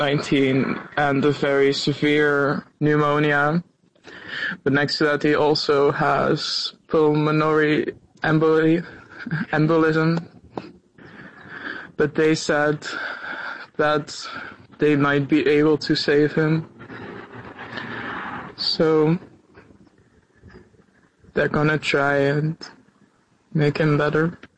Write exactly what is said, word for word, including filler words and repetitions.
nineteen and a very severe pneumonia. But next to that, he also has pulmonary emboli- embolism. But they said that they might be able to save him. So they're gonna try and make him better.